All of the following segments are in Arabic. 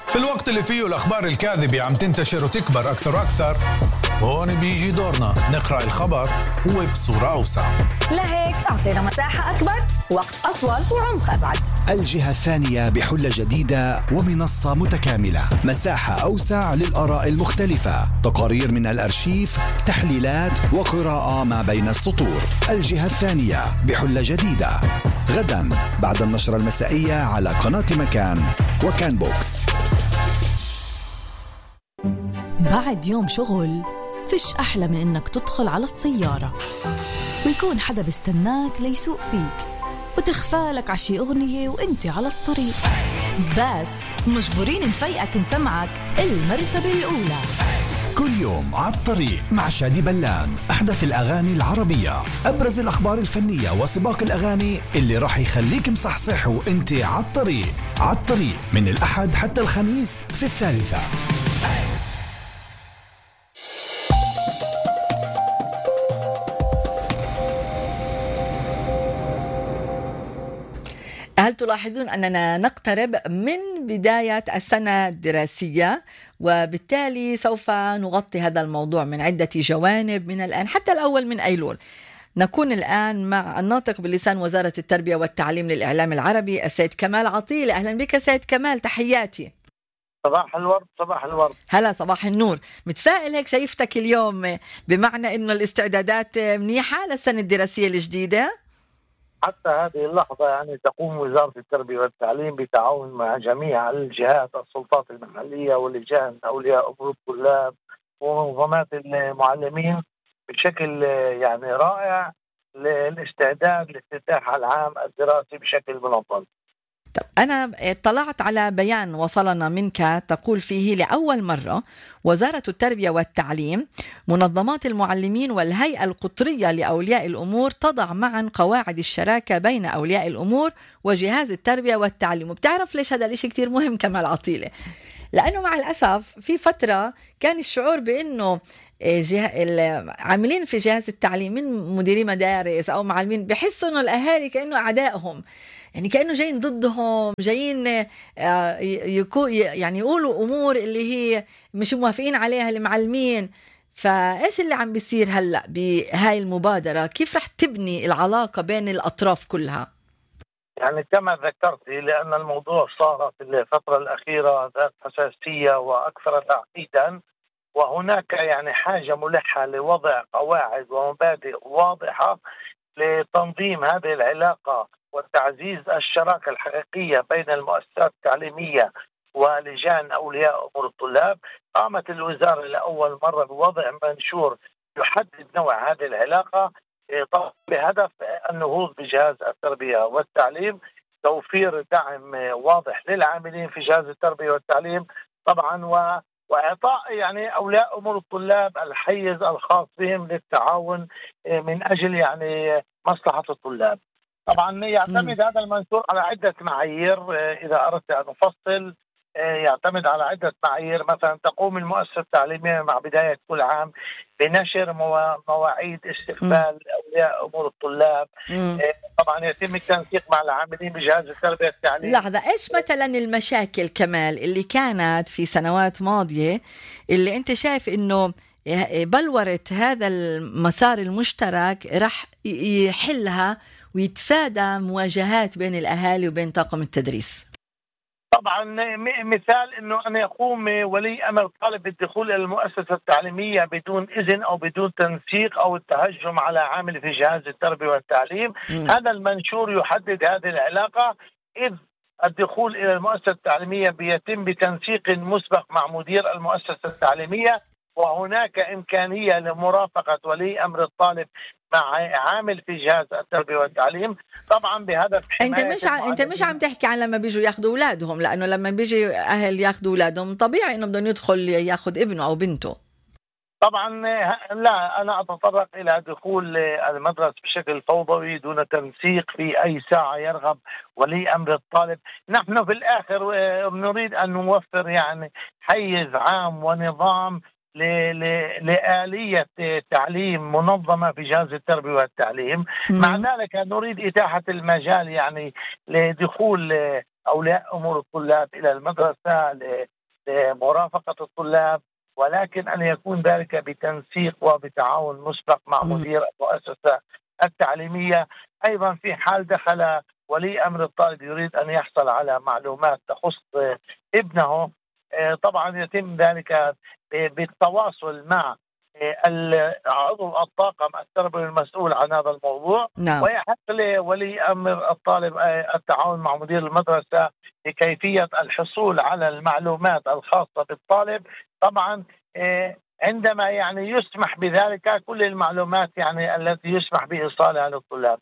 في الوقت اللي فيه الأخبار الكاذبة عم تنتشر وتكبر أكثر وأكثر، هون بيجي دورنا نقرأ الخبر وبصورة أوسع. لهيك أعطينا مساحة أكبر، وقت أطول، وعمق أبعد. الجهة الثانية بحلة جديدة ومنصة متكاملة، مساحة أوسع للآراء المختلفة، تقارير من الأرشيف، تحليلات وقراءة ما بين السطور. الجهة الثانية بحلة جديدة غدا بعد النشرة المسائية على قناة مكان وكان بوكس. بعد يوم شغل فيش أحلى من إنك تدخل على السيارة ويكون حدا بيستناك ليسوق فيك وتخفالك عشي أغنية وإنت على الطريق، بس مجبورين نفيقك نسمعك المرتبة الأولى. كل يوم على الطريق مع شادي بلان، أحدث الأغاني العربية، أبرز الأخبار الفنية وسباق الأغاني اللي راح يخليك مصحصح وإنت على الطريق. على الطريق من الأحد حتى الخميس في 3. هل تلاحظون أننا نقترب من بداية السنة الدراسية، وبالتالي سوف نغطي هذا الموضوع من عدة جوانب من الآن حتى الأول من أيلول. نكون الآن مع الناطق بلسان وزارة التربية والتعليم للإعلام العربي السيد كمال عطيل. أهلا بك سيد كمال، تحياتي. صباح الورد. صباح الورد. هلا، صباح النور. متفائل هيك شايفتك اليوم، بمعنى إنه الاستعدادات منيحة للسنة الدراسية الجديدة؟ حتى هذه اللحظة يعني تقوم وزارة التربية والتعليم بتعاون مع جميع الجهات، السلطات المحلية ولجان أولياء أمور الطلاب ومنظمات المعلمين بشكل يعني رائع للاستعداد لافتتاح العام الدراسي بشكل منظم. طب أنا اطلعت على بيان وصلنا منك تقول فيه لأول مرة وزارة التربية والتعليم منظمات المعلمين والهيئة القطرية لأولياء الأمور تضع معا قواعد الشراكة بين أولياء الأمور وجهاز التربية والتعليم. وبتعرف ليش هذا الاشي كتير مهم كمال عطيلة؟ لأنه مع الأسف في فترة كان الشعور بأنه العاملين في جهاز التعليم من مديري مدارس أو معلمين بحسوا أنه الأهالي كأنه أعدائهم، يعني كأنه جايين ضدهم، جايين يعني يقولوا أمور اللي هي مش موافقين عليها المعلمين. فإيش اللي عم بيصير هلأ بهاي المبادرة؟ كيف رح تبني العلاقة بين الأطراف كلها؟ يعني كما ذكرتي، لأن الموضوع صار في الفترة الأخيرة ذات حساسية وأكثر تعقيدا، وهناك يعني حاجة ملحة لوضع قواعد ومبادئ واضحة لتنظيم هذه العلاقة وتعزيز الشراكة الحقيقية بين المؤسسات التعليمية ولجان أولياء أمور الطلاب. قامت الوزارة لأول مرة بوضع منشور يحدد نوع هذه العلاقة، طبعا بهدف النهوض بجهاز التربية والتعليم، توفير دعم واضح للعاملين في جهاز التربية والتعليم طبعا، وإعطاء يعني أولياء أمور الطلاب الحيز الخاص بهم للتعاون من أجل يعني مصلحة الطلاب. طبعا يعتمد هذا المنشور على عدة معايير، إذا أردت أن أفصل يعتمد على عدة معايير. مثلا تقوم المؤسسة التعليمية مع بداية كل عام بنشر مواعيد استقبال أولياء أمور الطلاب. طبعا يتم التنسيق مع العاملين بجهاز التربية والتعليم. لحظة، إيش مثلا المشاكل كمال اللي كانت في سنوات ماضية اللي أنت شايف إنه بلورة هذا المسار المشترك رح يحلها ويتفادى مواجهات بين الأهالي وبين طاقم التدريس؟ طبعا مثال انه ان يقوم ولي امر طالب بالدخول الى المؤسسه التعليميه بدون اذن او بدون تنسيق او التهجم على عامل في جهاز التربيه والتعليم. هذا المنشور يحدد هذه العلاقه، اذ الدخول الى المؤسسه التعليميه بيتم بتنسيق مسبق مع مدير المؤسسه التعليميه، وهناك إمكانية لمرافقة ولي أمر الطالب مع عامل في جهاز التربية والتعليم، طبعا بهدف انت مش عم تحكي عن لما بيجوا ياخذوا اولادهم، لانه لما بيجي اهل ياخذوا اولادهم طبيعي انه بدهم يدخل ياخذ ابنه او بنته. طبعا لا، أنا أتطرق إلى دخول المدرسة بشكل فوضوي دون تنسيق في أي ساعة يرغب ولي أمر الطالب. نحن في الآخر نريد أن نوفر يعني حيز عام ونظام لآلية تعليم منظمة في جهاز التربية والتعليم. مع ذلك نريد إتاحة المجال يعني لدخول أولياء أمور الطلاب إلى المدرسة مرافقة الطلاب، ولكن أن يكون ذلك بتنسيق وبتعاون مسبق مع مدير المؤسسة التعليمية. أيضا في حال دخل ولي أمر الطالب يريد أن يحصل على معلومات تخص ابنه، طبعا يتم ذلك بالتواصل مع عضو الطاقم التربوي المسؤول عن هذا الموضوع. نعم. ويحق لولي أمر الطالب التعاون مع مدير المدرسة لكيفية الحصول على المعلومات الخاصة بالطالب. طبعا عندما يعني يسمح بذلك كل المعلومات يعني التي يسمح بإيصالها للطلاب.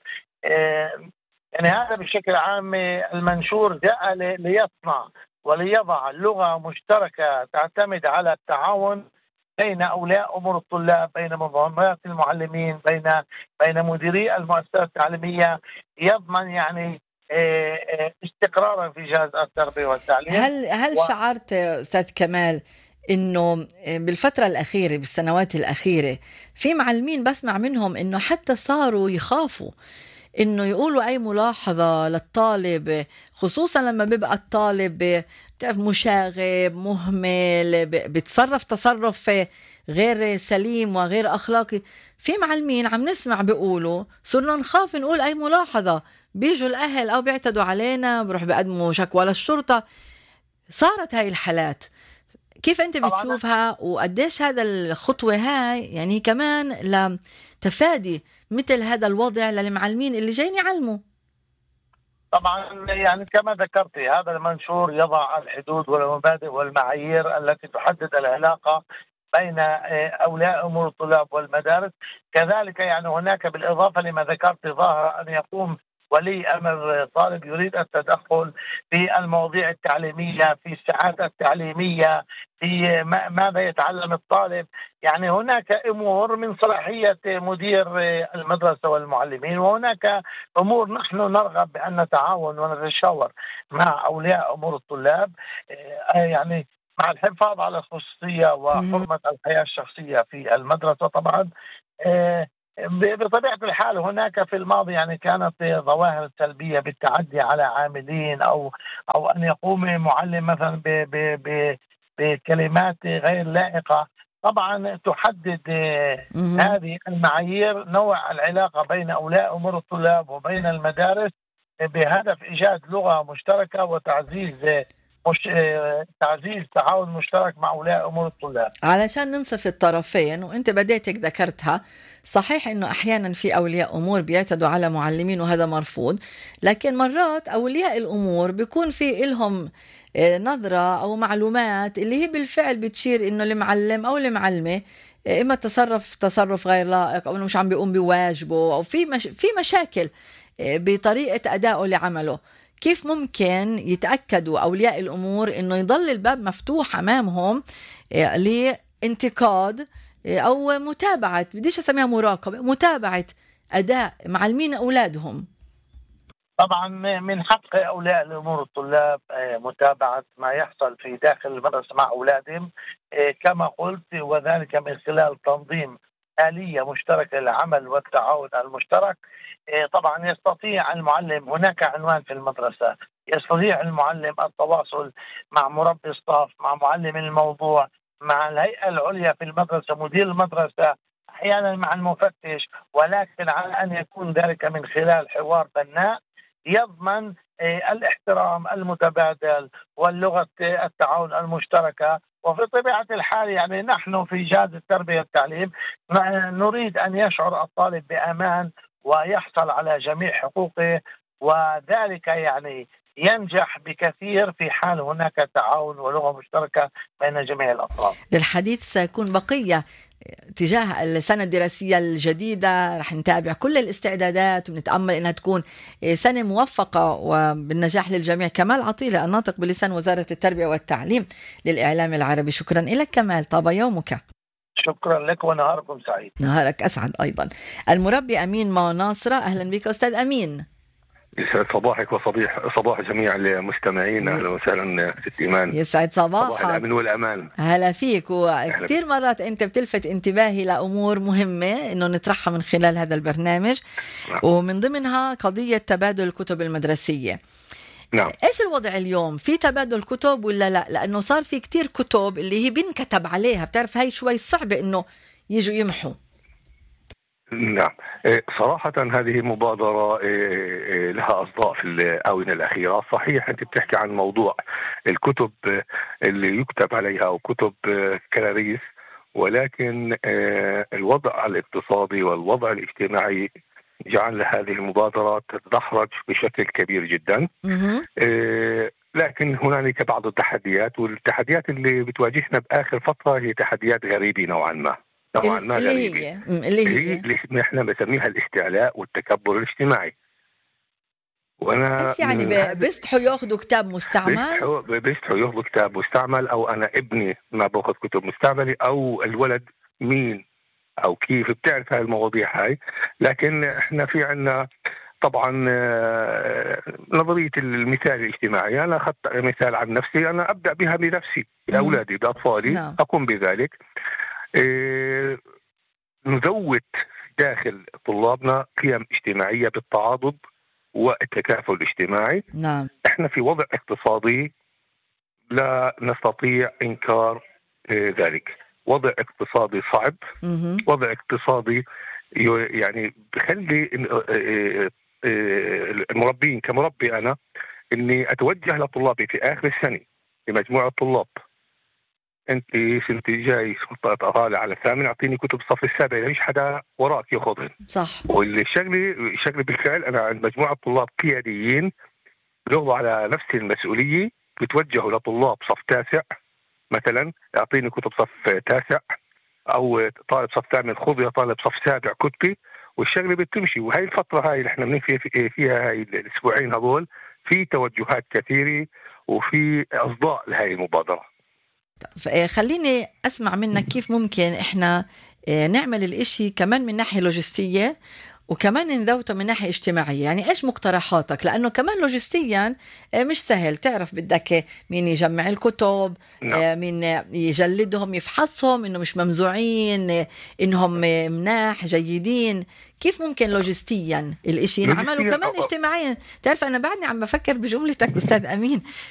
يعني هذا بشكل عام المنشور جاء ليصنع وليضع لغة مشتركة تعتمد على التعاون بين أولياء أمور الطلاب، بين منظمات المعلمين، بين مديري المؤسسات التعليمية، يضمن يعني استقرارا في جهاز التربية والتعليم. هل شعرت أستاذ كمال إنه بالفترة الأخيرة بالسنوات الأخيرة في معلمين بسمع منهم إنه حتى صاروا يخافوا إنه يقولوا أي ملاحظة للطالب، خصوصا لما بيبقى الطالب مشاغب مهمل بتصرف تصرف غير سليم وغير أخلاقي؟ في معلمين عم نسمع بيقولوا صرنا نخاف نقول أي ملاحظة، بيجوا الأهل أو بيعتدوا علينا بروح بيقدموا شكوى للشرطة. صارت هاي الحالات، كيف أنت بتشوفها وقديش هذا الخطوة هاي يعني كمان لتفادي مثل هذا الوضع للمعلمين اللي جايين يعلموا؟ طبعا يعني كما ذكرت هذا المنشور يضع الحدود والمبادئ والمعايير التي تحدد العلاقة بين أولياء أمور الطلاب والمدارس. كذلك يعني هناك بالإضافة لما ذكرت ظاهرة أن يقوم ولي أمر طالب يريد التدخل في المواضيع التعليمية، في الساعات التعليمية، في ماذا يتعلم الطالب. يعني هناك أمور من صلاحية مدير المدرسة والمعلمين، وهناك أمور نحن نرغب بأن نتعاون ونتشاور مع أولياء أمور الطلاب، يعني مع الحفاظ على الخصوصية وحرمة الحياة الشخصية في المدرسة. طبعا بطبيعة الحال هناك في الماضي يعني كانت ظواهر سلبية بالتعدي على عاملين أو أن يقوم معلم مثلا بكلمات غير لائقة. طبعا تحدد هذه المعايير نوع العلاقة بين أولياء أمور الطلاب وبين المدارس بهدف إيجاد لغة مشتركة وتعزيز تعاون مشترك مع أولياء أمور الطلاب علشان ننصف الطرفين. وانت بديتك ذكرتها، صحيح انه احيانا في اولياء امور بيعتدوا على معلمين وهذا مرفوض، لكن مرات اولياء الامور بيكون في لهم نظرة او معلومات اللي هي بالفعل بتشير انه المعلم او المعلمة اما تصرف غير لائق او انه مش عم بيقوم بواجبه او في مشاكل بطريقة ادائه لعمله. كيف ممكن يتأكدوا أولياء الأمور إنه يضل الباب مفتوح أمامهم لانتقاد أو متابعة، بديش أسميها مراقبة، متابعة أداء معلمين أولادهم؟ طبعا من حق أولياء الأمور الطلاب متابعة ما يحصل في داخل المدرسة مع أولادهم كما قلت، وذلك من خلال تنظيم آلية مشتركة للعمل والتعاون المشترك. طبعا يستطيع المعلم، هناك عنوان في المدرسة، يستطيع المعلم التواصل مع مربي الصف، مع معلم الموضوع، مع الهيئة العليا في المدرسة، مدير المدرسة، أحيانا مع المفتش، ولكن على أن يكون ذلك من خلال حوار بناء يضمن الاحترام المتبادل واللغة التعاون المشتركة. وفي طبيعة الحال يعني نحن في جهاز التربية والتعليم نريد أن يشعر الطالب بأمان ويحصل على جميع حقوقه، وذلك يعني ينجح بكثير في حال هناك تعاون ولغة مشتركة بين جميع الأطراف. للحديث سيكون بقية تجاه السنة الدراسية الجديدة، رح نتابع كل الاستعدادات ونتأمل أنها تكون سنة موفقة وبالنجاح للجميع. كمال عطيلة الناطق بلسان وزارة التربية والتعليم للإعلام العربي، شكرا لك كمال، طاب يومك. شكرا لك ونهاركم سعيد. نهارك أسعد أيضا. المربي أمين ما ناصرة، أهلا بك أستاذ أمين. يسعد صباحك صباح جميع المستمعين. اهلا وسهلا ست ايمان. يسعد صباحك. صباح الامن والامان. هلا فيك. وكثير مرات انت بتلفت انتباهي لامور مهمه انه نطرحها من خلال هذا البرنامج، ومن ضمنها قضيه تبادل الكتب المدرسيه. نعم. إيش الوضع اليوم؟ في تبادل كتب ولا لا؟ لأنه صار في كتير كتب اللي هي بنكتب عليها، بتعرف هاي شوي صعبة إنه يجوا يمحوا. نعم، صراحة هذه مبادرة لها أصداء في الآونة الأخيرة. صحيح أنت بتحكي عن موضوع الكتب اللي يكتب عليها أو كتب كراريس، ولكن الوضع الاقتصادي والوضع الاجتماعي جعل هذه المبادرة تتدحرج بشكل كبير جدا. لكن هنالك بعض التحديات، والتحديات اللي بتواجهنا بآخر فترة هي تحديات غريبة نوعا ما اللي هي احنا بنسميها الاستعلاء والتكبر الاجتماعي. وانا ايش يعني بيستحوا ياخذوا كتاب مستعمل؟ بيستحوا ياخذوا كتاب مستعمل، او انا ابني ما باخذ كتب مستعمله، او الولد مين او كيف، بتعرف هاي المواضيع هاي. لكن احنا في عنا طبعا نظريه المثال الاجتماعي. انا اخذت مثال عن نفسي، انا ابدا بها بنفسي، باولادي، باطفالي. نعم. اقوم بذلك. نزود داخل طلابنا قيم اجتماعية بالتعاضد والتكافل الاجتماعي. نعم. احنا في وضع اقتصادي لا نستطيع انكار ذلك. وضع اقتصادي صعب. وضع اقتصادي يعني بخلي المربين، كمربي انا، اني اتوجه لطلابي في اخر السنة لمجموعة طلاب: انت كنت جاي طالع على الثامن، اعطيني كتب الصف السابع، ليش حدا وراك ياخذهن؟ صح. والشغله بالفعل انا عند مجموعه طلاب قياديين بياخذوا على نفس المسؤوليه، بتوجهوا لطلاب صف تاسع مثلا: اعطيني كتب صف تاسع، او طالب صف ثامن خذ يا طالب صف سابع كتبي، والشغله بتمشي. وهي الفتره هاي اللي احنا بنحكي فيها هاي الاسبوعين هذول في توجهات كثيره وفي اصداء لهي المبادره. خليني أسمع منك كيف ممكن إحنا نعمل الإشي كمان من ناحية لوجستية وكمان نذوته من ناحية اجتماعية. يعني إيش مقترحاتك؟ لأنه كمان لوجستيا مش سهل، تعرف بدك مين يجمع الكتب، مين يجلدهم، يفحصهم إنه مش ممزوعين، إنهم مناح جيدين. كيف ممكن لوجستيا الإشي ينعمل وكمان اجتماعيا؟ تعرف أنا بعدني عم بفكر بجملتك أستاذ أمين،